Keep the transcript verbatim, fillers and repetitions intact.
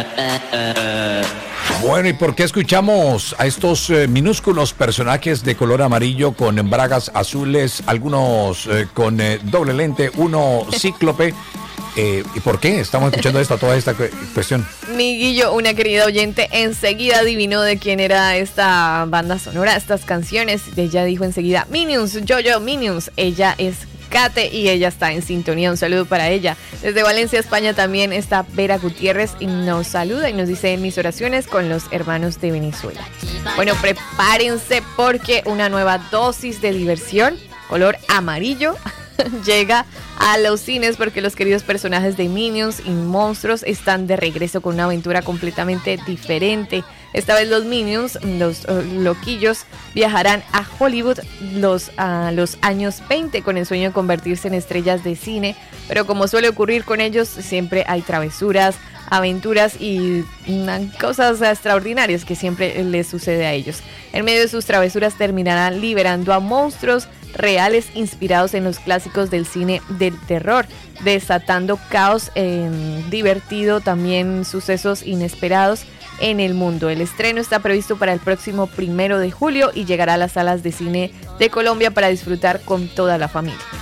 Bueno, ¿y por qué escuchamos a estos eh, minúsculos personajes de color amarillo con bragas azules, algunos eh, con eh, doble lente, uno cíclope? Eh, ¿Y por qué estamos escuchando esto, toda esta cu- cuestión? Mi Guillo, una querida oyente, enseguida adivinó de quién era esta banda sonora, estas canciones. Ella dijo enseguida, Minions, yo, yo, Minions. Ella es Kate y ella está en sintonía. Un saludo para ella. Desde Valencia, España, también está Vera Gutiérrez y nos saluda y nos dice mis oraciones con los hermanos de Venezuela. Bueno, prepárense porque una nueva dosis de diversión, color amarillo, llega a los cines porque los queridos personajes de Minions y Monstruos están de regreso con una aventura completamente diferente. Esta vez los Minions, los uh, loquillos, viajarán a Hollywood los, uh, los años veinte con el sueño de convertirse en estrellas de cine, pero como suele ocurrir con ellos, siempre hay travesuras, aventuras y uh, cosas extraordinarias que siempre les sucede a ellos. En medio de sus travesuras terminarán liberando a monstruos reales inspirados en los clásicos del cine del terror, desatando caos eh, divertido, también sucesos inesperados en el mundo. El estreno está previsto para el próximo primero de julio y llegará a las salas de cine de Colombia para disfrutar con toda la familia.